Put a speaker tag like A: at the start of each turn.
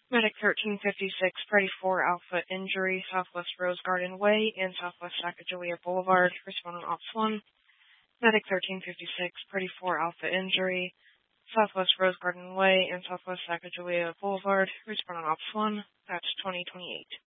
A: Medic 1356, Party 4 Alpha injury, Southwest Rose Garden Way and Southwest Sacagawea Boulevard, responding Ops 1. Medic 1356, Party 4 Alpha injury, Southwest Rose Garden Way and Southwest Sacagawea Boulevard, responding Ops 1. That's 2028.